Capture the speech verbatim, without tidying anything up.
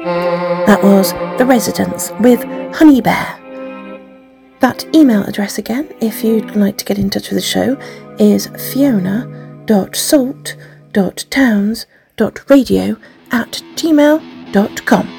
That was The Residents with Honey Bear. That email address again, if you'd like to get in touch with the show, is fiona.salt.towns.radio at gmail dot com.